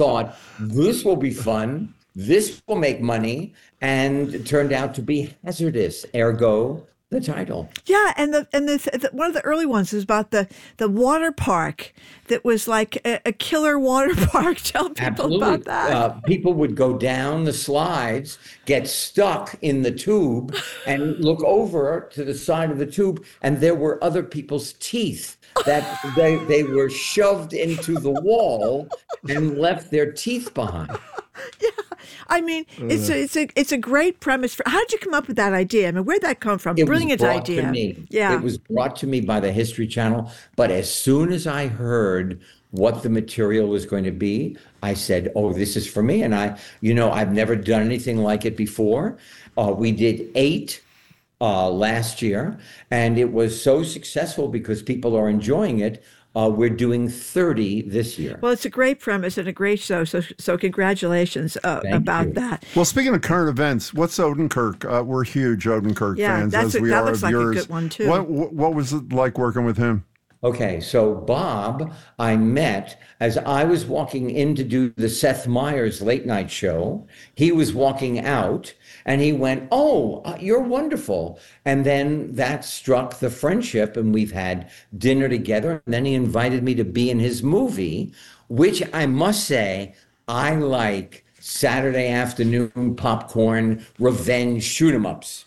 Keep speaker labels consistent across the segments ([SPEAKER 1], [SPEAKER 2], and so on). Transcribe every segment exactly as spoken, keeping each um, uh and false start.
[SPEAKER 1] thought, this will be fun, this will make money, and it turned out to be hazardous, ergo the title.
[SPEAKER 2] Yeah, and the and the, the one of the early ones was about the the water park that was like a, a killer water park. Tell people
[SPEAKER 1] Absolutely.
[SPEAKER 2] about that.
[SPEAKER 1] Uh, people would go down the slides, get stuck in the tube, and look over to the side of the tube, and there were other people's teeth that they they were shoved into the wall and left their teeth behind.
[SPEAKER 2] Yeah, I mean, it's a, it's a it's a great premise. For how did you come up with that idea? I mean, where'd that come from?
[SPEAKER 1] It
[SPEAKER 2] Brilliant
[SPEAKER 1] was brought
[SPEAKER 2] idea.
[SPEAKER 1] To me.
[SPEAKER 2] Yeah,
[SPEAKER 1] it was brought to me by the History Channel. But as soon as I heard what the material was going to be, I said, "Oh, this is for me." And I, you know, I've never done anything like it before. Uh, we did eight uh, last year, and it was so successful because people are enjoying it. Uh, we're doing thirty this year.
[SPEAKER 2] Well, it's a great premise and a great show. So, so congratulations uh, about
[SPEAKER 1] you.
[SPEAKER 2] that.
[SPEAKER 3] Well, speaking of current events, what's Odenkirk? Uh, we're huge Odenkirk
[SPEAKER 2] Yeah,
[SPEAKER 3] fans,
[SPEAKER 2] that's
[SPEAKER 3] as
[SPEAKER 2] a-
[SPEAKER 3] we
[SPEAKER 2] that
[SPEAKER 3] are
[SPEAKER 2] looks
[SPEAKER 3] of
[SPEAKER 2] like a
[SPEAKER 3] yours.
[SPEAKER 2] good one, too.
[SPEAKER 3] What, what what was it like working with him?
[SPEAKER 1] Okay, so Bob, I met as I was walking in to do the Seth Meyers late night show. He was walking out and he went, "Oh, uh, you're wonderful." And then that struck the friendship, and we've had dinner together. And then he invited me to be in his movie, which I must say, I like Saturday afternoon popcorn, revenge shoot 'em ups.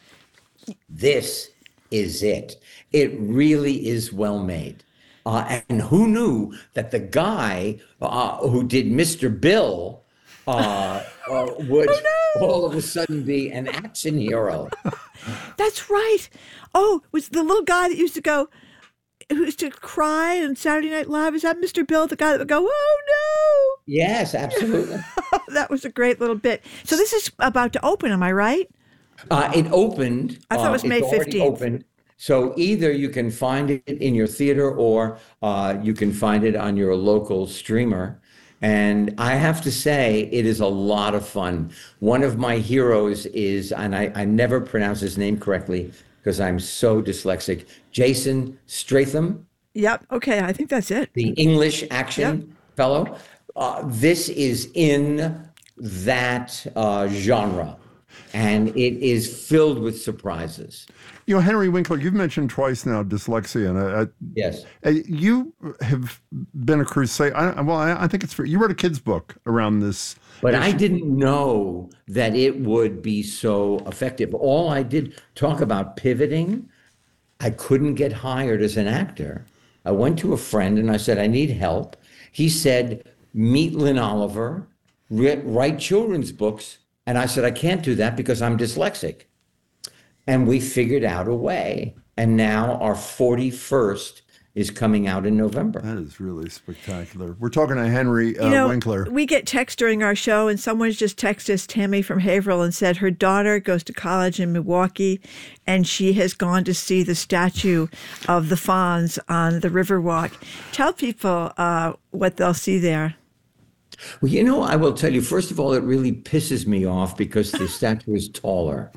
[SPEAKER 1] This is it. It really is well made. Uh, and who knew that the guy uh, who did Mister Bill uh, uh, would
[SPEAKER 2] Oh, no.
[SPEAKER 1] all of a sudden be an action hero?
[SPEAKER 2] That's right. Oh, was the little guy that used to go, who used to cry on Saturday Night Live? Is that Mister Bill, the guy that would go, "Oh
[SPEAKER 1] Yes, absolutely.
[SPEAKER 2] no"? That was a great little bit. So this is about to open. Am I right?
[SPEAKER 1] Uh, it opened.
[SPEAKER 2] I thought it was
[SPEAKER 1] uh,
[SPEAKER 2] May
[SPEAKER 1] it's already
[SPEAKER 2] fifteenth.
[SPEAKER 1] Opened. So either you can find it in your theater or uh, you can find it on your local streamer. And I have to say, it is a lot of fun. One of my heroes is, and I, I never pronounce his name correctly because I'm so dyslexic, Jason Statham,
[SPEAKER 2] Yep. Okay. I think that's it.
[SPEAKER 1] the English action fellow. Uh, this is in that uh, genre, and it is filled with surprises.
[SPEAKER 3] You know, Henry Winkler, you've mentioned twice now dyslexia, and I, I,
[SPEAKER 1] Yes.
[SPEAKER 3] uh, you have been a crusader. I, well, I, I think it's for, you wrote a kid's book around this.
[SPEAKER 1] But I didn't know that it would be so effective. All I did talk about pivoting. I couldn't get hired as an actor. I went to a friend and I said, "I need help." He said, "Meet Lynn Oliver, write, write children's books." And I said, "I can't do that because I'm dyslexic." And we figured out a way. And now our forty-first is coming out in November.
[SPEAKER 3] That is really spectacular. We're talking to Henry uh,
[SPEAKER 2] You know,
[SPEAKER 3] Winkler.
[SPEAKER 2] we get texts during our show, and someone's just texted us, Tammy from Haverhill, and said her daughter goes to college in Milwaukee, and she has gone to see the statue of the Fonz on the Riverwalk. Tell people uh, what they'll see there.
[SPEAKER 1] Well, you know, I will tell you, first of all, it really pisses me off because the statue is taller.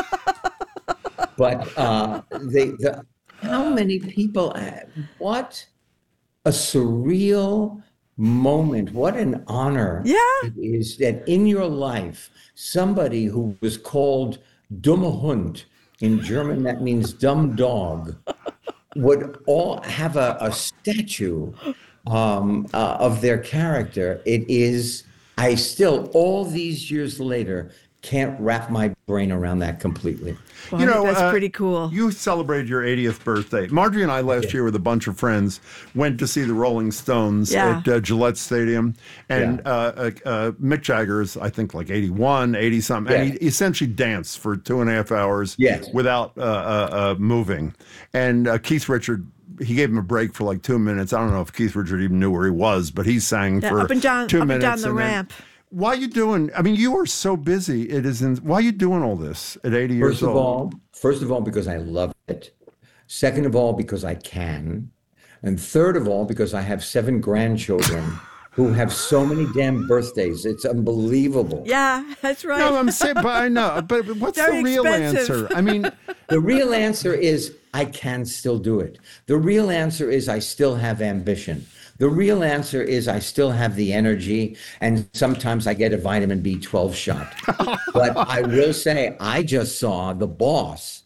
[SPEAKER 1] But uh, they, the, how many people, uh, what a surreal moment. What an honor
[SPEAKER 2] Yeah.
[SPEAKER 1] it is that in your life, somebody who was called dumme Hund, in German that means dumb dog, would all have a, a statue um, uh, of their character. It is, I still, all these years later, can't wrap my brain around that completely.
[SPEAKER 2] Well,
[SPEAKER 3] You
[SPEAKER 2] I think
[SPEAKER 3] know,
[SPEAKER 2] that's
[SPEAKER 3] uh,
[SPEAKER 2] pretty cool.
[SPEAKER 3] You celebrated your eightieth birthday. Marjorie and I last year with a bunch of friends went to see the Rolling Stones
[SPEAKER 2] Yeah.
[SPEAKER 3] at uh, Gillette Stadium. And
[SPEAKER 1] Yeah.
[SPEAKER 3] uh, uh, uh, Mick Jagger is, I think, like eighty-one, eighty something. And
[SPEAKER 1] Yeah.
[SPEAKER 3] he essentially danced for two and a half hours
[SPEAKER 1] Yes.
[SPEAKER 3] without uh, uh, uh, moving. And uh, Keith Richard, he gave him a break for like two minutes. I don't know if Keith Richard even knew where he was, but he sang
[SPEAKER 2] Yeah,
[SPEAKER 3] for
[SPEAKER 2] up and down,
[SPEAKER 3] two
[SPEAKER 2] up and
[SPEAKER 3] minutes.
[SPEAKER 2] down the
[SPEAKER 3] and then-
[SPEAKER 2] ramp.
[SPEAKER 3] Why are you doing? I mean, you are so busy. It isn't. Why are you doing all this at eighty years
[SPEAKER 1] First of
[SPEAKER 3] old?
[SPEAKER 1] all, first of all, because I love it. Second of all, because I can. And third of all, because I have seven grandchildren who have so many damn birthdays. It's unbelievable.
[SPEAKER 2] Yeah, that's right.
[SPEAKER 3] No, I'm saying, but I know. But but what's
[SPEAKER 2] Very
[SPEAKER 3] the real
[SPEAKER 2] expensive.
[SPEAKER 3] answer? I mean,
[SPEAKER 1] The real answer is I can still do it. The real answer is I still have ambition. The real answer is I still have the energy, and sometimes I get a vitamin B twelve shot. But I will say, I just saw The Boss,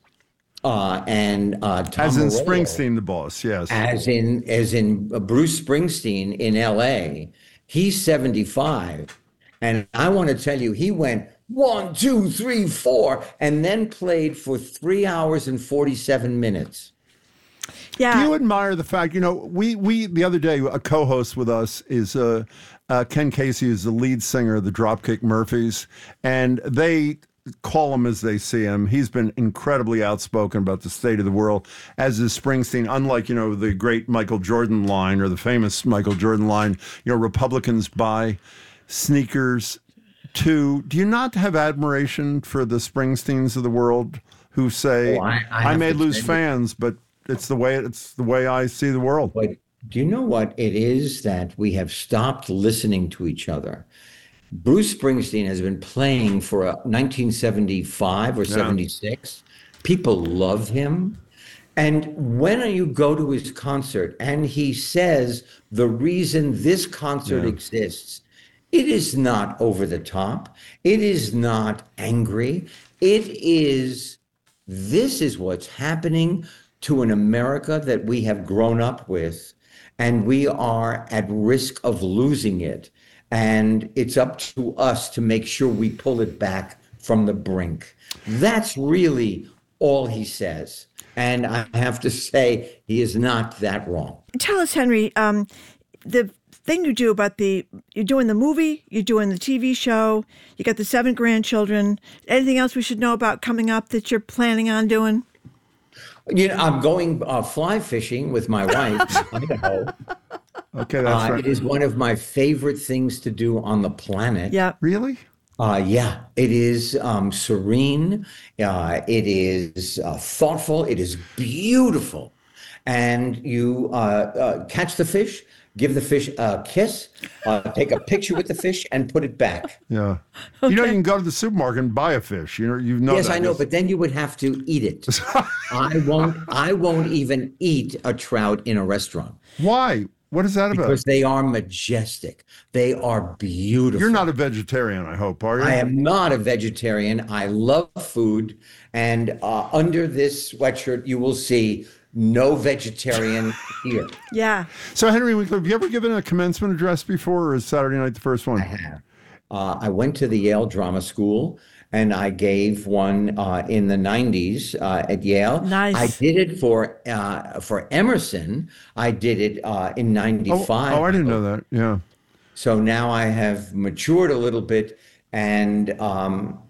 [SPEAKER 1] uh, and uh, Tom
[SPEAKER 3] As in
[SPEAKER 1] Morello,
[SPEAKER 3] Springsteen, the boss, yes.
[SPEAKER 1] as in as in Bruce Springsteen in L A. He's seventy-five, and I want to tell you, he went one, two, three, four, and then played for three hours and forty-seven minutes.
[SPEAKER 2] Yeah.
[SPEAKER 3] Do you admire the fact, you know, we, we the other day, a co-host with us is uh, uh, Ken Casey, who's the lead singer of the Dropkick Murphys, and they call him as they see him. He's been incredibly outspoken about the state of the world, as is Springsteen, unlike, you know, the great Michael Jordan line or the famous Michael Jordan line, you know, Republicans buy sneakers too. Do you not have admiration for the Springsteens of the world who say,
[SPEAKER 1] Oh, I- I
[SPEAKER 3] I
[SPEAKER 1] have
[SPEAKER 3] may
[SPEAKER 1] to
[SPEAKER 3] lose
[SPEAKER 1] tell you-
[SPEAKER 3] fans, but it's the way it's the way I see the world.
[SPEAKER 1] But do you know what it is that we have stopped listening to each other? Bruce Springsteen has been playing for uh, nineteen seventy-five or seventy-six. People love him. And when you go to his concert and he says the reason this concert
[SPEAKER 3] Yeah.
[SPEAKER 1] exists, it is not over the top. It is not angry. It is, this is what's happening to an America that we have grown up with, and we are at risk of losing it. And it's up to us to make sure we pull it back from the brink. That's really all he says. And I have to say, he is not that wrong.
[SPEAKER 2] Tell us, Henry, um, the thing you do about the, you're doing the movie, you're doing the T V show, you got the seven grandchildren. Anything else we should know about coming up that you're planning on doing?
[SPEAKER 1] You know, I'm going uh, fly fishing with my wife. Idaho.
[SPEAKER 3] Okay, that's
[SPEAKER 1] Uh,
[SPEAKER 3] right.
[SPEAKER 1] it is one of my favorite things to do on the planet.
[SPEAKER 2] Yeah.
[SPEAKER 3] Really?
[SPEAKER 1] Uh, yeah, it is um, serene. Uh, it is uh, thoughtful. It is beautiful. And you uh, uh, catch the fish, give the fish a kiss, uh, take a picture with the fish, and put it back.
[SPEAKER 3] Yeah. You know, you can go to the supermarket and buy a fish. You know, you know
[SPEAKER 1] Yes,
[SPEAKER 3] that.
[SPEAKER 1] I know, but then you would have to eat it. I won't. I won't even eat a trout in a restaurant.
[SPEAKER 3] Why? What is that about?
[SPEAKER 1] Because they are majestic. They are beautiful.
[SPEAKER 3] You're not a vegetarian, I hope, are you?
[SPEAKER 1] I am not a vegetarian. I love food. And uh, under this sweatshirt, you will see no vegetarian here.
[SPEAKER 2] Yeah.
[SPEAKER 3] So, Henry Winkler, have you ever given a commencement address before, or is Saturday night the first one?
[SPEAKER 1] I have. Uh, I went to the Yale Drama School, and I gave one uh, in the nineties uh, at Yale.
[SPEAKER 2] Nice.
[SPEAKER 1] I did it for uh, for Emerson. I did it uh, in
[SPEAKER 3] Oh,
[SPEAKER 1] ninety-five.
[SPEAKER 3] oh, I didn't know that. Yeah.
[SPEAKER 1] So now I have matured a little bit, and um,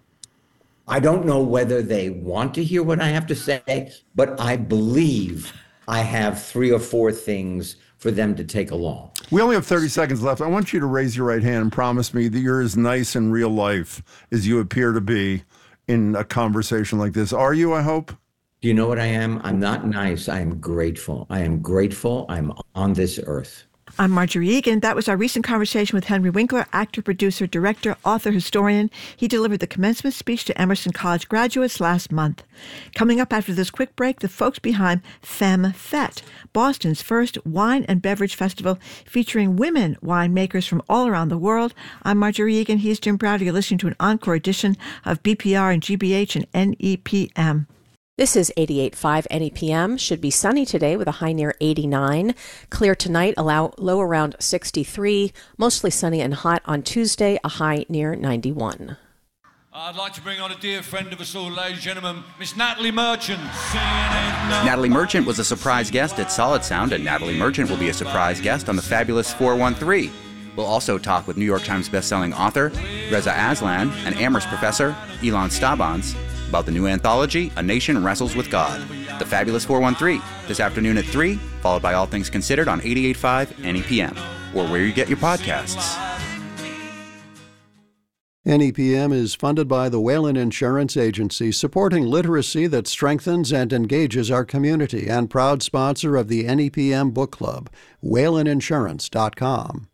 [SPEAKER 1] I don't know whether they want to hear what I have to say, but I believe I have three or four things for them to take along.
[SPEAKER 3] We only have thirty seconds left. I want you to raise your right hand and promise me that you're as nice in real life as you appear to be in a conversation like this. Are you, I hope?
[SPEAKER 1] Do you know what I am? I'm not nice. I am grateful. I am grateful. I'm on this earth.
[SPEAKER 2] I'm Marjorie Egan. That was our recent conversation with Henry Winkler, actor, producer, director, author, historian. He delivered the commencement speech to Emerson College graduates last month. Coming up after this quick break, the folks behind Femme Fete, Boston's first wine and beverage festival featuring women winemakers from all around the world. I'm Marjorie Egan. He's Jim Browder. You're listening to an encore edition of B P R and G B H and N E P M.
[SPEAKER 4] This is eighty-eight point five N E P M. Should be sunny today with a high near eighty-nine. Clear tonight, allow low around sixty-three. Mostly sunny and hot on Tuesday, a high near ninety-one.
[SPEAKER 5] I'd like to bring on a dear friend of us all, ladies and gentlemen, Miss Natalie Merchant.
[SPEAKER 6] Natalie Merchant was a surprise guest at Solid Sound, and Natalie Merchant will be a surprise guest on the Fabulous four one three. We'll also talk with New York Times bestselling author Reza Aslan and Amherst professor Elon Stabbans about the new anthology, A Nation Wrestles with God. The Fabulous four one three, this afternoon at three, followed by All Things Considered on eighty-eight point five N E P M, or where you get your podcasts.
[SPEAKER 7] N E P M is funded by the Whalen Insurance Agency, supporting literacy that strengthens and engages our community, and proud sponsor of the N E P M Book Club, whalen insurance dot com.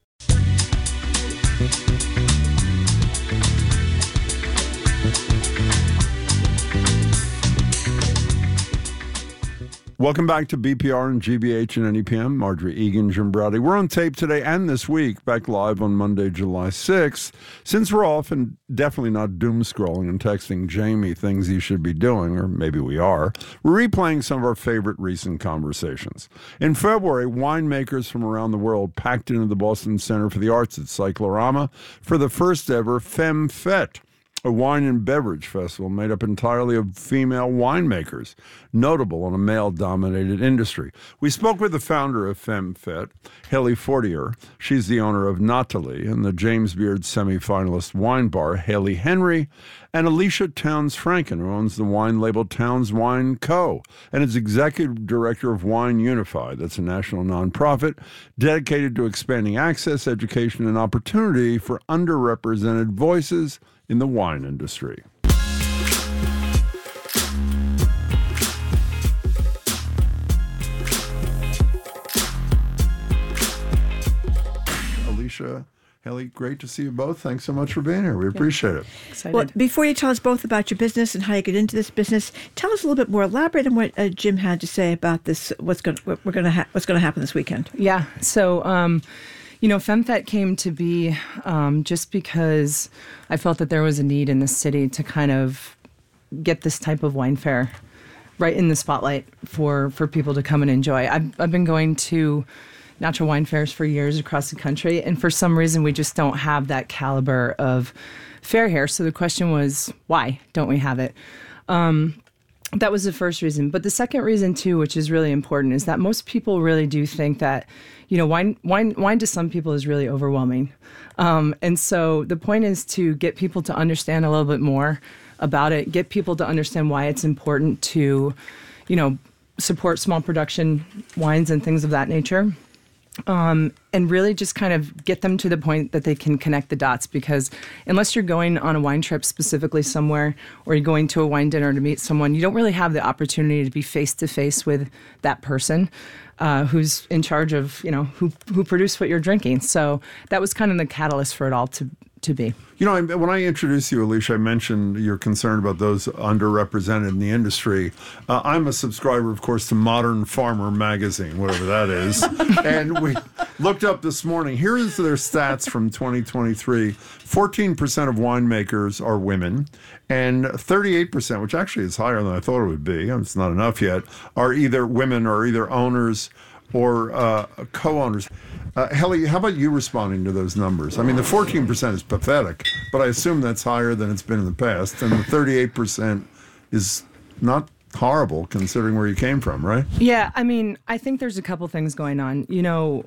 [SPEAKER 3] Welcome back to B P R and G B H and N E P M. Marjorie Egan, Jim Browdy. We're on tape today and this week, back live on Monday, July sixth. Since we're off and definitely not doom scrolling and texting Jamie things he should be doing, or maybe we are, we're replaying some of our favorite recent conversations. In February, winemakers from around the world packed into the Boston Center for the Arts at Cyclorama for the first ever Femme Fête, a wine and beverage festival made up entirely of female winemakers, notable in a male-dominated industry. We spoke with the founder of Femme Fête, Haley Fortier. She's the owner of Nathalie and the James Beard semi-finalist wine bar, Haley Henry, and Alicia Towns-Franken, who owns the wine label Towns Wine Co. and is executive director of Wine Unified. That's a national nonprofit dedicated to expanding access, education, and opportunity for underrepresented voices in the wine industry. Alicia, Haley, great to see you both. Thanks so much for being here. We appreciate it.
[SPEAKER 2] Excited. Well, before you tell us both about your business and how you get into this business, tell us a little bit more. Elaborate on what uh, Jim had to say about this. What's going what we're going to ha- what's going to happen this weekend?
[SPEAKER 8] Yeah. So. Um, You know, Femme Fête came to be um, just because I felt that there was a need in the city to kind of get this type of wine fair right in the spotlight for, for people to come and enjoy. I've, I've been going to natural wine fairs for years across the country, and for some reason we just don't have that caliber of fair here. So the question was, why don't we have it? Um, that was the first reason. But the second reason, too, which is really important, is that most people really do think that, you know, wine, wine, wine to some people is really overwhelming. Um, and so the point is to get people to understand a little bit more about it, get people to understand why it's important to, you know, support small production wines and things of that nature. Um, and really just kind of get them to the point that they can connect the dots, because unless you're going on a wine trip specifically somewhere, or you're going to a wine dinner to meet someone, you don't really have the opportunity to be face to face with that person uh, who's in charge of, you know, who who produced what you're drinking. So that was kind of the catalyst for it all to to be.
[SPEAKER 3] You know, when I introduced you, Alicia, I mentioned you're concerned about those underrepresented in the industry. Uh, I'm a subscriber, of course, to Modern Farmer magazine, whatever that is. And we looked up this morning. Here's their stats from twenty twenty-three. fourteen percent of winemakers are women, and thirty-eight percent, which actually is higher than I thought it would be, it's not enough yet, are either women or either owners or uh, co-owners. Uh, Haley, how about you responding to those numbers? I mean, the fourteen percent is pathetic, but I assume that's higher than it's been in the past, and the thirty-eight percent is not horrible considering where you came from, right?
[SPEAKER 8] Yeah, I mean, I think there's a couple things going on. You know,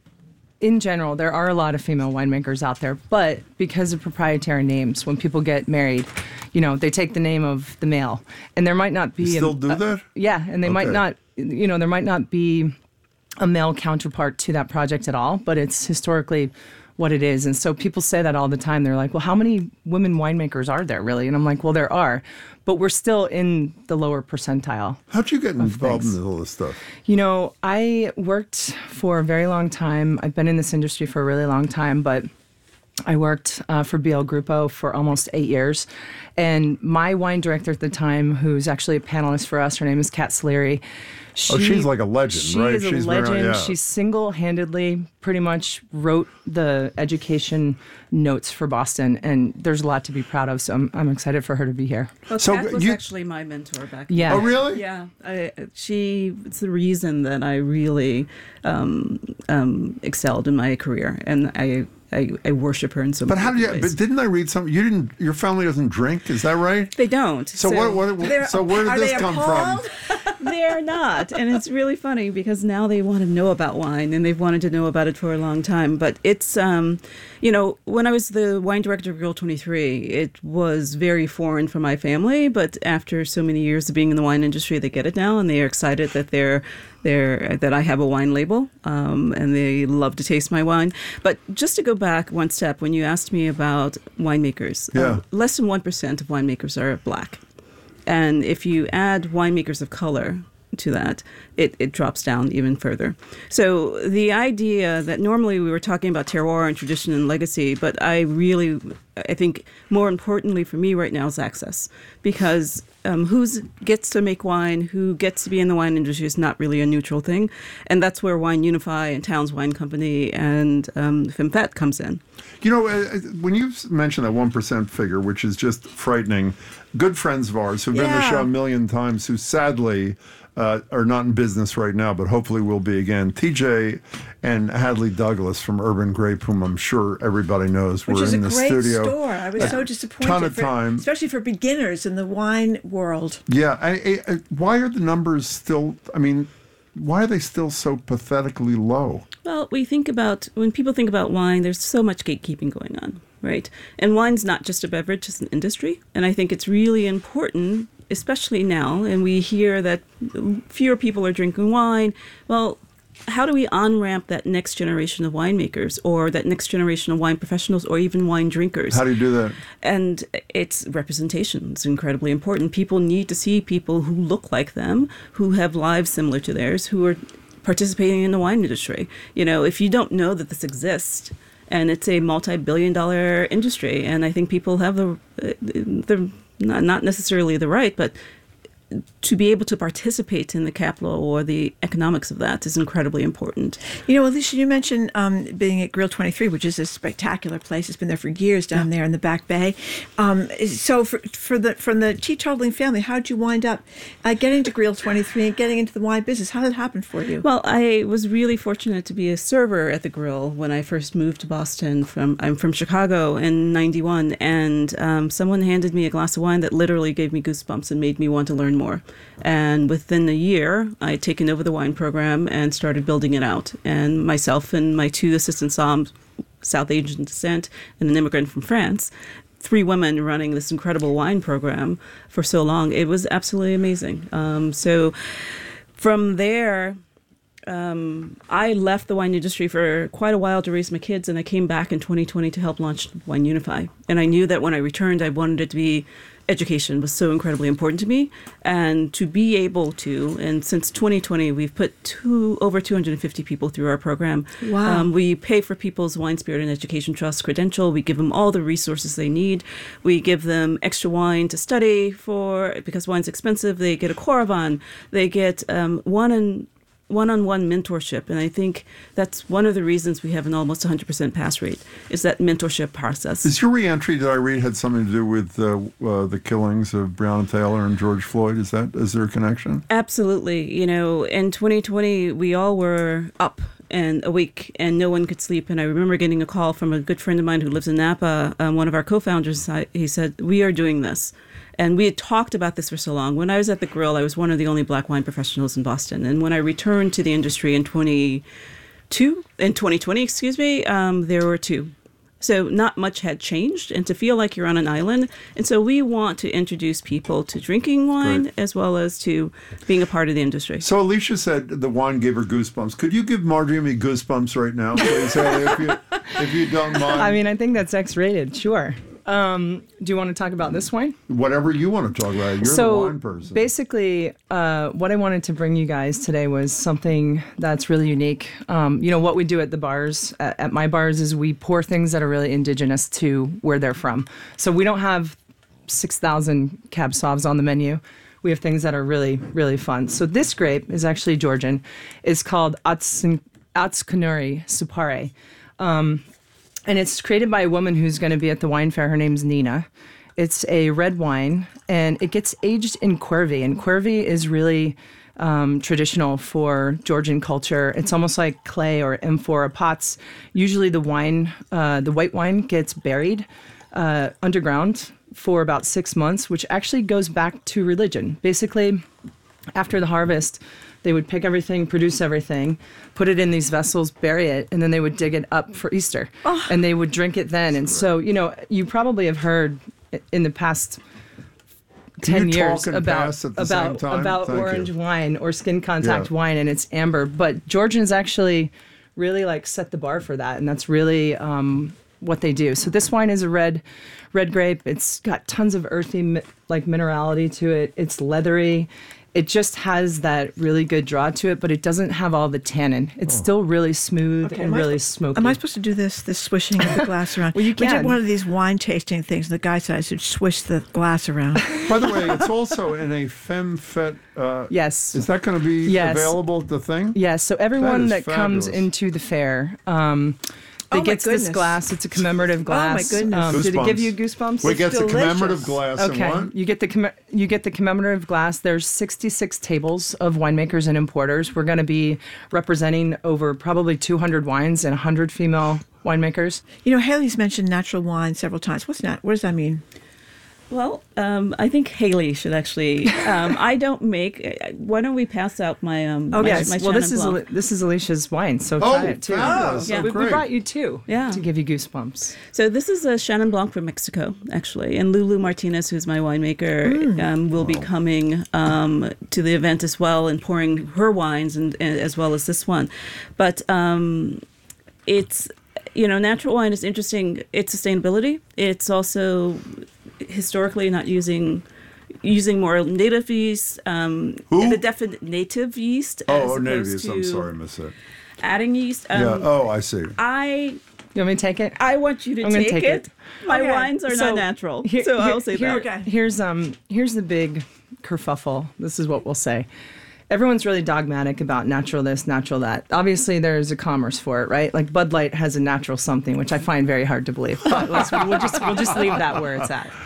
[SPEAKER 8] in general, there are a lot of female winemakers out there, but because of proprietary names, when people get married, you know, they take the name of the male, and there might not be...
[SPEAKER 3] You still
[SPEAKER 8] a,
[SPEAKER 3] do that?
[SPEAKER 8] A, yeah, and they okay. might not, you know, there might not be a male counterpart to that project at all, but it's historically what it is. And so people say that all the time. They're like, well, how many women winemakers are there really? And I'm like, well, there are, but we're still in the lower percentile.
[SPEAKER 3] How'd you get involved in all this stuff?
[SPEAKER 8] You know, I worked for a very long time. I've been in this industry for a really long time, but I worked uh, for B L Gruppo for almost eight years. And my wine director at the time, who's actually a panelist for us, her name is Kat Sleary. She,
[SPEAKER 3] oh, she's like a legend,
[SPEAKER 8] she
[SPEAKER 3] right?
[SPEAKER 8] Is a
[SPEAKER 3] she's
[SPEAKER 8] legend.
[SPEAKER 3] Very, yeah.
[SPEAKER 8] She single-handedly pretty much wrote the education notes for Boston, and there's a lot to be proud of, so I'm, I'm excited for her to be here.
[SPEAKER 9] Well,
[SPEAKER 3] so
[SPEAKER 9] Kat was
[SPEAKER 3] you,
[SPEAKER 9] actually my mentor back
[SPEAKER 8] yeah.
[SPEAKER 9] then.
[SPEAKER 3] Oh, really?
[SPEAKER 9] Yeah. I, she, it's the reason that I really um, um, excelled in my career, and I I, I worship her in so many
[SPEAKER 3] But how do you?
[SPEAKER 9] ways.
[SPEAKER 3] But didn't I read something? You didn't. Your family doesn't drink. Is that right?
[SPEAKER 9] They don't.
[SPEAKER 3] So, so what? what so where did this come from?
[SPEAKER 9] They're not, and it's really funny because now they want to know about wine, and they've wanted to know about it for a long time. But it's, um, you know, when I was the wine director of Girl twenty-three, it was very foreign for my family. But after so many years of being in the wine industry, they get it now, and they are excited that they're. There, that I have a wine label, um, and they love to taste my wine. But just to go back one step, when you asked me about winemakers,
[SPEAKER 3] yeah.
[SPEAKER 9] um, less than one percent of winemakers are black. And if you add winemakers of color to that, it, it drops down even further. So the idea that normally we were talking about terroir and tradition and legacy, but I really, I think more importantly for me right now is access, because um, who gets to make wine, who gets to be in the wine industry is not really a neutral thing. And that's where Wine Unify and Towns Wine Company and um, FemFet comes in.
[SPEAKER 3] You know, uh, when you mentioned that one percent figure, which is just frightening, good friends of ours who've been on the
[SPEAKER 2] Yeah.
[SPEAKER 3] show a million times, who sadly uh, are not in business right now, but hopefully will be again. T J and Hadley Douglas from Urban Grape, whom I'm sure everybody knows,
[SPEAKER 2] Which
[SPEAKER 3] were
[SPEAKER 2] is a
[SPEAKER 3] in the
[SPEAKER 2] great
[SPEAKER 3] studio.
[SPEAKER 2] store. I was
[SPEAKER 3] A
[SPEAKER 2] so disappointed.
[SPEAKER 3] ton of
[SPEAKER 2] for-
[SPEAKER 3] time.
[SPEAKER 2] especially for beginners in the wine world.
[SPEAKER 3] Yeah. I, I, I, why are the numbers still, I mean, why are they still so pathetically low?
[SPEAKER 9] Well, we think about, when people think about wine, there's so much gatekeeping going on, right? And wine's not just a beverage, it's an industry. And I think it's really important, especially now, and we hear that fewer people are drinking wine. Well, how do we on-ramp that next generation of winemakers or that next generation of wine professionals or even wine drinkers?
[SPEAKER 3] How do you do that?
[SPEAKER 9] And it's representation. It's incredibly important. People need to see people who look like them, who have lives similar to theirs, who are participating in the wine industry. You know, if you don't know that this exists, and it's a multi-billion dollar industry, and I think people have the, the not not necessarily the right, but to be able to participate in the capital or the economics of that is incredibly important.
[SPEAKER 2] You know, Alicia, you mentioned um, being at Grill twenty-three, which is a spectacular place. It's been there for years down there in the Back Bay. Um, so for, for the from the teetotaling family, how did you wind up uh, getting to Grill twenty-three and getting into the wine business? How did it happen for you?
[SPEAKER 9] Well, I was really fortunate to be a server at the Grill when I first moved to Boston. From I'm from Chicago in ninety-one, and um, someone handed me a glass of wine that literally gave me goosebumps and made me want to learn more. And within a year, I had taken over the wine program and started building it out. And myself and my two assistant somms, South Asian descent and an immigrant from France, three women running this incredible wine program for so long. It was absolutely amazing. Um, so from there, Um, I left the wine industry for quite a while to raise my kids, and I came back in twenty twenty to help launch Wine Unify. And I knew that when I returned, I wanted it to be, education was so incredibly important to me, and to be able to, and since twenty twenty, we've put two, over two hundred fifty people through our program.
[SPEAKER 2] Wow.
[SPEAKER 9] Um, we pay for people's Wine Spirit and Education Trust credential. We give them all the resources they need. We give them extra wine to study for, because wine's expensive. They get a Coravin. They get um, one and one-on-one mentorship, and I think that's one of the reasons we have an almost one hundred percent pass rate, is that mentorship process.
[SPEAKER 3] Is your reentry, did I read, had something to do with uh, uh, the killings of Breonna Taylor and George Floyd? Is that, is there a connection?
[SPEAKER 9] Absolutely. You know, in twenty twenty, we all were up and awake, and no one could sleep. And I remember getting a call from a good friend of mine who lives in Napa, um, one of our co-founders. I, he said, "We are doing this." And we had talked about this for so long. When I was at the Grill, I was one of the only black wine professionals in Boston. And when I returned to the industry in twenty-two, in twenty twenty, excuse me, um, there were two. So not much had changed, and to feel like you're on an island. And so we want to introduce people to drinking wine
[SPEAKER 3] Great.
[SPEAKER 9] as well as to being a part of the industry.
[SPEAKER 3] So Alicia said the wine gave her goosebumps. Could you give Marjorie and me goosebumps right now, please, Haley, if you, if you don't mind?
[SPEAKER 8] I mean, I think that's X-rated, sure. Um, do you want to talk about this wine?
[SPEAKER 3] Whatever you want to talk about. You're
[SPEAKER 8] so
[SPEAKER 3] the wine person.
[SPEAKER 8] Basically, uh, what I wanted to bring you guys today was something that's really unique. Um, you know, what we do at the bars, at, at my bars, is we pour things that are really indigenous to where they're from. So we don't have six thousand Cab Sauves on the menu. We have things that are really, really fun. So this grape is actually Georgian. It's called Atskanuri Supare. Um, And it's created by a woman who's going to be at the wine fair. Her name's Nina. It's a red wine, and it gets aged in Cuervi. And Cuervi is really um, traditional for Georgian culture. It's almost like clay or amphora pots. Usually the wine, uh, the white wine gets buried uh, underground for about six months, which actually goes back to religion. Basically, after the harvest, they would pick everything, produce everything, put it in these vessels, bury it, and then they would dig it up for Easter. Oh. And they would drink it then. And so, you know, you probably have heard in the past ten years about about, about orange you. wine or skin contact yeah. wine, and it's amber. But Georgians actually really like set the bar for that, and that's really um, what they do. So this wine is a red red grape. It's got tons of earthy like minerality to it. It's leathery. it just has that really good draw to it, but it doesn't have all the tannin. It's
[SPEAKER 3] Oh.
[SPEAKER 8] still really smooth
[SPEAKER 2] Okay,
[SPEAKER 8] and
[SPEAKER 2] am I
[SPEAKER 8] really
[SPEAKER 2] sp-
[SPEAKER 8] smoky.
[SPEAKER 2] Am I supposed to do this, this swishing of the glass around?
[SPEAKER 8] Well, you
[SPEAKER 2] We
[SPEAKER 8] can.
[SPEAKER 2] did one of these wine tasting things. The guy said I should swish the glass around.
[SPEAKER 3] By the way, it's also in a FemFet. Uh,
[SPEAKER 8] Yes.
[SPEAKER 3] Is that going to be
[SPEAKER 8] Yes.
[SPEAKER 3] available at the thing?
[SPEAKER 8] Yes, so everyone
[SPEAKER 3] is
[SPEAKER 8] that comes
[SPEAKER 3] fabulous.
[SPEAKER 8] into the fair, um, they
[SPEAKER 2] Oh, my
[SPEAKER 8] get this
[SPEAKER 2] goodness.
[SPEAKER 8] glass. It's a commemorative glass.
[SPEAKER 2] my goodness.
[SPEAKER 8] Um, did it give
[SPEAKER 3] Goosebumps.
[SPEAKER 8] you goosebumps?
[SPEAKER 3] We
[SPEAKER 2] It's
[SPEAKER 3] get the
[SPEAKER 2] delicious.
[SPEAKER 3] commemorative glass
[SPEAKER 8] Okay,
[SPEAKER 3] and what?
[SPEAKER 8] you get the comm- you get the commemorative glass. There's sixty-six tables of winemakers and importers. We're going to be representing over probably two hundred wines and one hundred female winemakers.
[SPEAKER 2] You know, Haley's mentioned natural wine several times. What's that? What does that mean?
[SPEAKER 9] Well, um, I think Haley should actually. Um, I don't make. Why don't we pass out my um?
[SPEAKER 2] Oh,
[SPEAKER 9] my,
[SPEAKER 2] yes.
[SPEAKER 9] my
[SPEAKER 8] well, this
[SPEAKER 9] Chenin
[SPEAKER 8] is
[SPEAKER 9] Blanc.
[SPEAKER 8] Ali- this is Alicia's wine, so
[SPEAKER 3] Oh,
[SPEAKER 8] try it too.
[SPEAKER 3] fabulous.
[SPEAKER 9] Yeah.
[SPEAKER 3] Oh,
[SPEAKER 8] we, we
[SPEAKER 3] great.
[SPEAKER 8] brought you two
[SPEAKER 9] Yeah.
[SPEAKER 8] to give you goosebumps.
[SPEAKER 9] So this is a Chenin Blanc from Mexico, actually, and Lulu Martinez, who's my winemaker, um, will be coming um, to the event as well and pouring her wines, and, and as well as this one. But um, it's you know, natural wine is interesting. It's sustainability. It's also historically not using. Using more native yeast, um,
[SPEAKER 3] Who?
[SPEAKER 9] the definite native yeast.
[SPEAKER 3] Oh,
[SPEAKER 9] as
[SPEAKER 3] native
[SPEAKER 9] opposed
[SPEAKER 3] yeast. I'm
[SPEAKER 9] to
[SPEAKER 3] sorry, I missed it.
[SPEAKER 9] Adding yeast. Um,
[SPEAKER 3] Yeah. Oh, I see.
[SPEAKER 9] I
[SPEAKER 8] You want me to take it?
[SPEAKER 9] I want you to
[SPEAKER 8] I'm gonna
[SPEAKER 9] take,
[SPEAKER 8] take
[SPEAKER 9] it.
[SPEAKER 8] it.
[SPEAKER 9] My
[SPEAKER 2] Okay.
[SPEAKER 9] wines are
[SPEAKER 8] So,
[SPEAKER 9] not natural,
[SPEAKER 8] Here-
[SPEAKER 9] so
[SPEAKER 8] here-
[SPEAKER 9] I'll say
[SPEAKER 8] here-
[SPEAKER 9] that.
[SPEAKER 8] Here's um here's the big kerfuffle. This is what we'll say. Everyone's really dogmatic about natural this, natural that. Obviously, there's a commerce for it, right? Like Bud Light has a natural something, which I find very hard to believe. But let's, we'll just we'll just leave that where it's at.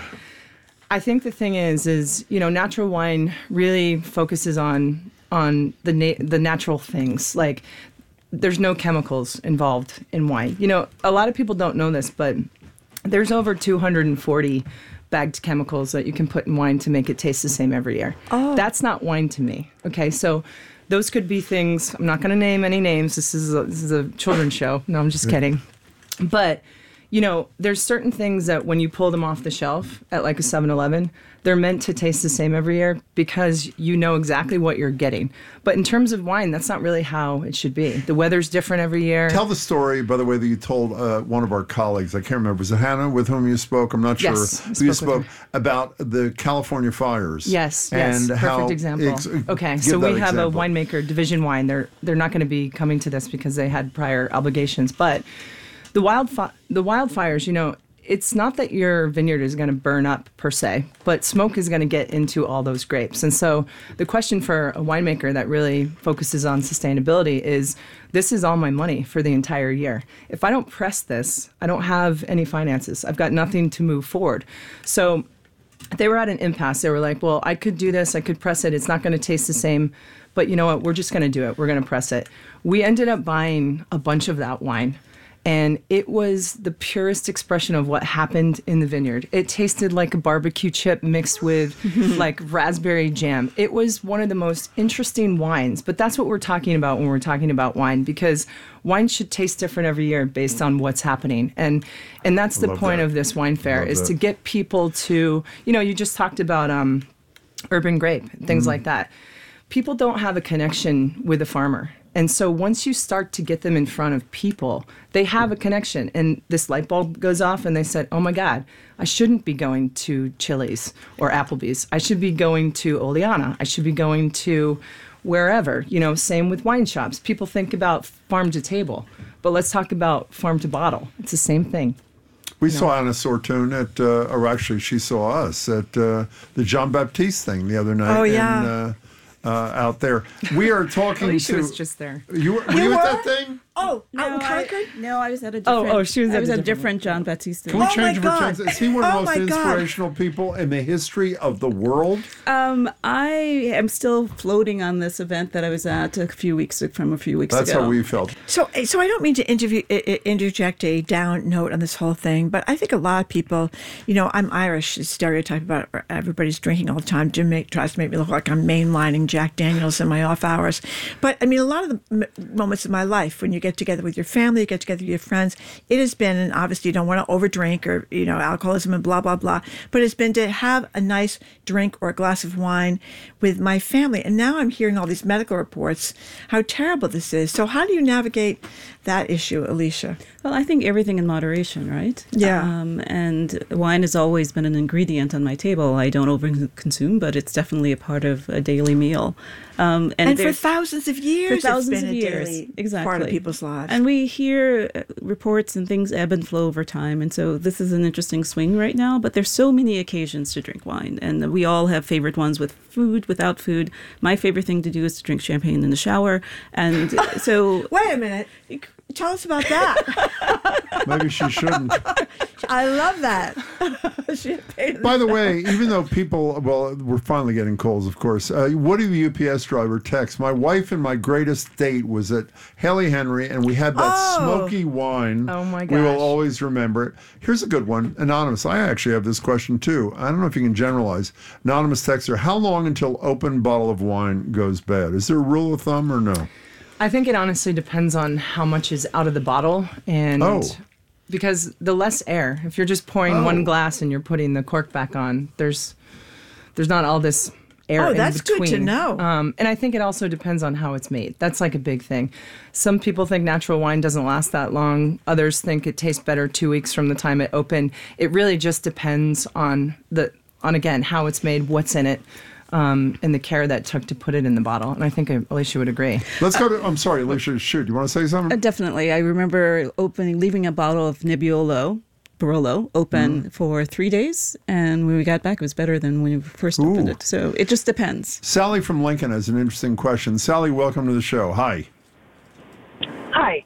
[SPEAKER 8] I think the thing is, is you know, natural wine really focuses on on the na- the natural things. Like there's no chemicals involved in wine. You know, a lot of people don't know this, but there's over two hundred forty bagged chemicals that you can put in wine to make it taste the same every year.
[SPEAKER 2] Oh.
[SPEAKER 8] That's not wine to me. Okay, so those could be things. I'm not going to name any names. This is a, this is a children's show. No, I'm just kidding. But you know, there's certain things that when you pull them off the shelf at like a seven eleven, they're meant to taste the same every year because you know exactly what you're getting. But in terms of wine, that's not really how it should be. The weather's different every year.
[SPEAKER 3] Tell the story, by the way, that you told uh, one of our colleagues. I can't remember. Was it Hannah with whom you spoke? I'm not
[SPEAKER 8] Yes,
[SPEAKER 3] sure.
[SPEAKER 8] I
[SPEAKER 3] Who you
[SPEAKER 8] spoke with
[SPEAKER 3] spoke about the California fires.
[SPEAKER 8] Yes,
[SPEAKER 3] and
[SPEAKER 8] yes, perfect
[SPEAKER 3] how
[SPEAKER 8] example.
[SPEAKER 3] ex-
[SPEAKER 8] okay,
[SPEAKER 3] give
[SPEAKER 8] so we
[SPEAKER 3] that
[SPEAKER 8] have
[SPEAKER 3] example.
[SPEAKER 8] a winemaker, Division Wine. They're they're not going to be coming to this because they had prior obligations. But the wild the wildfires, you know, it's not that your vineyard is going to burn up per se, but smoke is going to get into all those grapes. And so the question for a winemaker that really focuses on sustainability is, this is all my money for the entire year. If I don't press this, I don't have any finances. I've got nothing to move forward. So they were at an impasse. They were like, well, I could do this. I could press it. It's not going to taste the same. But you know what? We're just going to do it. We're going to press it. We ended up buying a bunch of that wine. And it was the purest expression of what happened in the vineyard. It tasted like a barbecue chip mixed with like raspberry jam. It was one of the most interesting wines. But that's what we're talking about when we're talking about wine, because wine should taste different every year based on what's happening. And and that's the
[SPEAKER 3] Love
[SPEAKER 8] point
[SPEAKER 3] that.
[SPEAKER 8] of this wine fair,
[SPEAKER 3] Love
[SPEAKER 8] is
[SPEAKER 3] that.
[SPEAKER 8] to get people to, you know, you just talked about um, urban grape, things like that. People don't have a connection with a farmer. And so once you start to get them in front of people, they have a connection. And this light bulb goes off and they said, oh my God, I shouldn't be going to Chili's or Applebee's. I should be going to Oleana. I should be going to wherever. You know, same with wine shops. People think about farm to table, but let's talk about farm to bottle. It's the same thing.
[SPEAKER 3] We saw Anna Sortune at, uh, or actually she saw us at uh, the Jean Baptiste thing the other night.
[SPEAKER 2] Oh, yeah.
[SPEAKER 3] In, uh, uh, out there. We are talking
[SPEAKER 8] Alicia
[SPEAKER 3] to.
[SPEAKER 8] was just there.
[SPEAKER 3] You were, were
[SPEAKER 2] You
[SPEAKER 3] you,
[SPEAKER 2] were?
[SPEAKER 3] at that thing?
[SPEAKER 2] Oh,
[SPEAKER 9] No,
[SPEAKER 2] out in
[SPEAKER 9] I,
[SPEAKER 2] Concord?
[SPEAKER 9] no, I was at a
[SPEAKER 8] Oh,
[SPEAKER 9] different.
[SPEAKER 8] oh, she was
[SPEAKER 9] I
[SPEAKER 8] at
[SPEAKER 9] was
[SPEAKER 8] a
[SPEAKER 9] at a
[SPEAKER 8] different
[SPEAKER 9] different John Baptiste.
[SPEAKER 3] Can we
[SPEAKER 2] Oh
[SPEAKER 3] change
[SPEAKER 2] my
[SPEAKER 3] for
[SPEAKER 2] God.
[SPEAKER 3] chance? Is he one of the
[SPEAKER 2] Oh
[SPEAKER 3] most
[SPEAKER 2] my God.
[SPEAKER 3] inspirational people in the history of the world?
[SPEAKER 9] Um, I am still floating on this event that I was at a few weeks from a few weeks
[SPEAKER 3] That's
[SPEAKER 9] ago.
[SPEAKER 3] how we felt.
[SPEAKER 2] So, so I don't mean to interview, I- I- interject a down note on this whole thing, but I think a lot of people, you know, I'm Irish, the stereotype about everybody's drinking all the time. Jim make, tries to make me look like I'm mainlining Jack Daniels in my off hours. But I mean, a lot of the m- moments of my life when you get get together with your family, you get together with your friends. It has been, and obviously you don't want to overdrink or, you know, alcoholism and blah, blah, blah, but it's been to have a nice drink or a glass of wine with my family. And now I'm hearing all these medical reports, how terrible this is. So how do you navigate that issue, Alicia?
[SPEAKER 9] Well, I think everything in moderation, right?
[SPEAKER 2] Yeah.
[SPEAKER 9] Um, and wine has always been an ingredient on my table. I don't over-consume, but it's definitely a part of a daily meal. Um,
[SPEAKER 2] and and for thousands of years,
[SPEAKER 9] for thousands
[SPEAKER 2] it's been
[SPEAKER 9] of
[SPEAKER 2] a
[SPEAKER 9] years,
[SPEAKER 2] daily
[SPEAKER 9] exactly.
[SPEAKER 2] part of people's lives.
[SPEAKER 9] And we hear reports and things ebb and flow over time. And so this is an interesting swing right now, but there's so many occasions to drink wine. And we all have favorite ones with food, without food. My favorite thing to do is to drink champagne in the shower. And so...
[SPEAKER 2] Wait a minute. Tell us about that.
[SPEAKER 3] Maybe she shouldn't.
[SPEAKER 2] I love that.
[SPEAKER 3] By the way, even though people, well, we're finally getting calls, of course. Uh, Woody, the U P S driver, texts, my wife and my greatest date was at Haley Henry, and we had that
[SPEAKER 2] Oh.
[SPEAKER 3] smoky wine.
[SPEAKER 8] Oh, my
[SPEAKER 3] We
[SPEAKER 8] gosh.
[SPEAKER 3] will always remember it. Here's a good one. Anonymous, I actually have this question, too. I don't know if you can generalize. Anonymous texter, how long until open bottle of wine goes bad? Is there a rule of thumb or no?
[SPEAKER 8] I think it honestly depends on how much is out of the bottle, and
[SPEAKER 3] Oh.
[SPEAKER 8] because the less air, if you're just pouring
[SPEAKER 3] Oh.
[SPEAKER 8] one glass and you're putting the cork back on, there's there's not all this air
[SPEAKER 2] Oh,
[SPEAKER 8] in
[SPEAKER 2] that's good
[SPEAKER 8] between.
[SPEAKER 2] to know.
[SPEAKER 8] Um, and I think it also depends on how it's made. That's like a big thing. Some people think natural wine doesn't last that long. Others think it tastes better two weeks from the time it opened. It really just depends on the on again how it's made, what's in it. Um, and the care that took to put it in the bottle. And I think Alicia would agree.
[SPEAKER 3] Let's go to, I'm sorry, Alicia, shoot. You want to say something?
[SPEAKER 9] Uh, definitely. I remember opening, leaving a bottle of Nebbiolo, Barolo, open
[SPEAKER 3] Mm.
[SPEAKER 9] for three days. And when we got back, it was better than when we first opened
[SPEAKER 3] Ooh.
[SPEAKER 9] it. So it just depends.
[SPEAKER 3] Sally from Lincoln has an interesting question. Sally, welcome to the show. Hi.
[SPEAKER 10] Hi.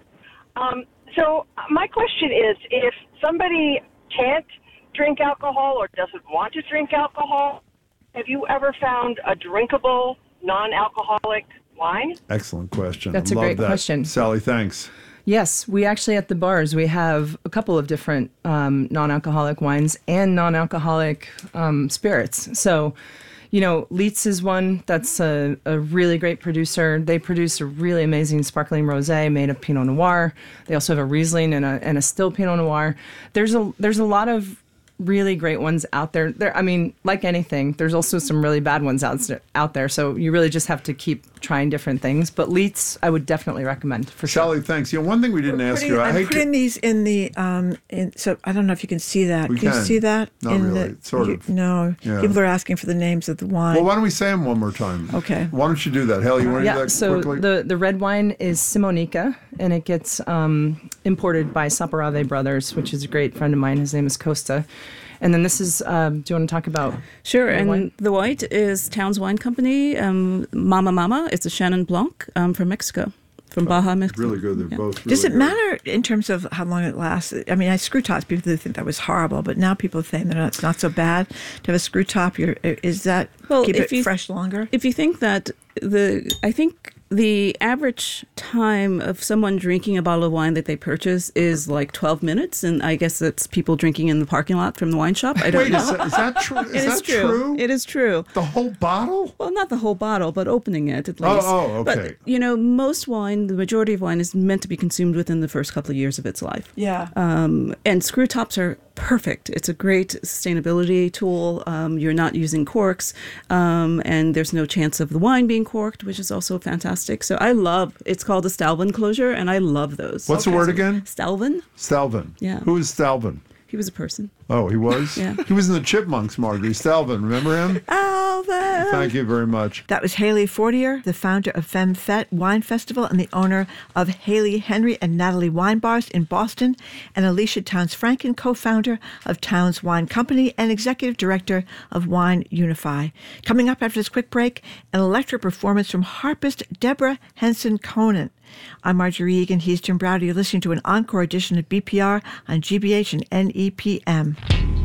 [SPEAKER 10] Um, so my question is, if somebody can't drink alcohol or doesn't want to drink alcohol, have you ever found a drinkable, non-alcoholic wine?
[SPEAKER 3] Excellent question.
[SPEAKER 8] That's
[SPEAKER 3] I
[SPEAKER 8] a
[SPEAKER 3] love
[SPEAKER 8] great
[SPEAKER 3] that.
[SPEAKER 8] question.
[SPEAKER 3] Sally, thanks.
[SPEAKER 8] Yes, we actually at the bars, we have a couple of different um, non-alcoholic wines and non-alcoholic um, spirits. So, you know, Leitz is one that's a, a really great producer. They produce a really amazing sparkling rosé made of Pinot Noir. They also have a Riesling and a, and a still Pinot Noir. There's a there's a lot of really great ones out there. There, I mean, like anything, there's also some really bad ones out out there. So you really just have to keep trying different things. But Leitz, I would definitely recommend for sure.
[SPEAKER 3] Sally, thanks. You know, one thing we didn't ask
[SPEAKER 2] Putting-
[SPEAKER 3] you, I
[SPEAKER 2] I'm
[SPEAKER 3] hate
[SPEAKER 2] putting
[SPEAKER 3] to,
[SPEAKER 2] these in the um. In, so I don't know if you can see that.
[SPEAKER 3] We
[SPEAKER 2] can,
[SPEAKER 3] can.
[SPEAKER 2] you see that?
[SPEAKER 3] Not
[SPEAKER 2] in
[SPEAKER 3] really.
[SPEAKER 2] The,
[SPEAKER 3] Sort
[SPEAKER 2] you-
[SPEAKER 3] of.
[SPEAKER 2] No.
[SPEAKER 3] Yeah.
[SPEAKER 2] People are asking for the names of the wine.
[SPEAKER 3] well, why don't we say them one more time?
[SPEAKER 2] Okay.
[SPEAKER 3] Why don't you do that? Haley, you want to do
[SPEAKER 8] Yeah,
[SPEAKER 3] that
[SPEAKER 8] so
[SPEAKER 3] quickly?
[SPEAKER 8] the, the red wine is Simonica, and it gets um, imported by Saporave Brothers, which is a great friend of mine. His name is Costa. And then this is, um, do you want to talk about
[SPEAKER 9] Sure,
[SPEAKER 8] the
[SPEAKER 9] and
[SPEAKER 8] wine?
[SPEAKER 9] the white is Towns Wine Company, um, Mama Mama. It's a Shannon Blanc um, from Mexico, from Baja, Mexico.
[SPEAKER 3] Really good. They're
[SPEAKER 9] Yeah.
[SPEAKER 3] both really
[SPEAKER 2] Does it
[SPEAKER 3] good.
[SPEAKER 2] matter in terms of how long it lasts? I mean, I screw tops. People do think that was horrible, but now people are saying that it's not so bad to have a screw top. You're, is that
[SPEAKER 9] Well,
[SPEAKER 2] keep
[SPEAKER 9] if
[SPEAKER 2] it
[SPEAKER 9] you-
[SPEAKER 2] fresh longer?
[SPEAKER 9] If you think that the, I think the average time of someone drinking a bottle of wine that they purchase is like twelve minutes, and I guess that's people drinking in the parking lot from the wine shop. I don't
[SPEAKER 3] Wait,
[SPEAKER 9] know.
[SPEAKER 3] is that, is that true? Is
[SPEAKER 9] It
[SPEAKER 3] that
[SPEAKER 9] is true. It is true.
[SPEAKER 3] The whole bottle?
[SPEAKER 9] Well, not the whole bottle, but opening it at
[SPEAKER 3] Oh,
[SPEAKER 9] least.
[SPEAKER 3] oh, okay.
[SPEAKER 9] But, you know, most wine, the majority of wine is meant to be consumed within the first couple of years of its life.
[SPEAKER 2] Yeah.
[SPEAKER 9] Um, and screw tops are perfect. It's a great sustainability tool. Um, you're not using corks, um, and there's no chance of the wine being corked, which is also fantastic. So I love, it's called a Stalvin closure, and I love those.
[SPEAKER 3] What's the word again?
[SPEAKER 9] Stalvin.
[SPEAKER 3] Stalvin.
[SPEAKER 9] Yeah.
[SPEAKER 3] Who is Stalvin?
[SPEAKER 9] He was a person.
[SPEAKER 3] Oh, he was?
[SPEAKER 9] Yeah.
[SPEAKER 3] He was in the Chipmunks, Marjorie. Stalvin, remember him?
[SPEAKER 2] Alvin.
[SPEAKER 3] Thank you very much.
[SPEAKER 2] That was Haley Fortier, the founder of Femme Fete Wine Festival and the owner of Haley Henry and Natalie Wine Bars in Boston, and Alicia Towns Franken, co-founder of Towns Wine Company and executive director of Wine Unify. Coming up after this quick break, an electric performance from harpist Deborah Henson Conan. I'm Marjorie Egan. He's Jim Browder. You're listening to an encore edition of B P R on G B H and N E P M.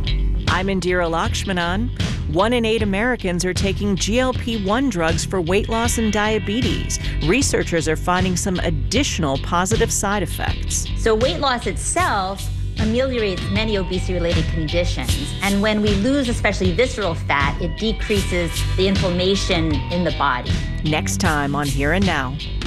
[SPEAKER 11] I'm Indira Lakshmanan. One in eight Americans are taking G L P one drugs for weight loss and diabetes. Researchers are finding some additional positive side effects.
[SPEAKER 12] So weight loss itself ameliorates many obesity-related conditions. And when we lose especially visceral fat, it decreases the inflammation in the body.
[SPEAKER 11] Next time on Here and Now.